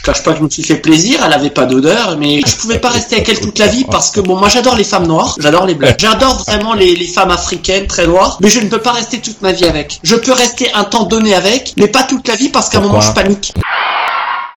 cache pas que je me suis fait plaisir, elle avait pas d'odeur, mais je pouvais pas rester avec elle toute la vie parce que bon, moi j'adore les femmes noires, j'adore les blancs, j'adore vraiment les femmes africaines très noires, mais je ne peux pas rester toute ma vie avec. Je peux rester un temps donné avec, mais pas toute la vie parce qu'à un moment je panique.